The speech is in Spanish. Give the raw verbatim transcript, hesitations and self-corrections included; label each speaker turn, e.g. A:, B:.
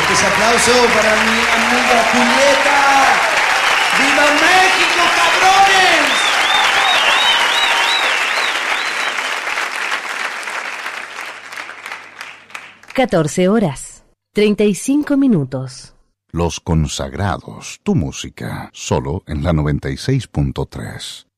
A: Fuertes aplausos para mi amiga Julieta. ¡Viva México, cabrones!
B: catorce horas, treinta y cinco minutos.
C: Los Consagrados, tu música, solo en la noventa y seis punto tres.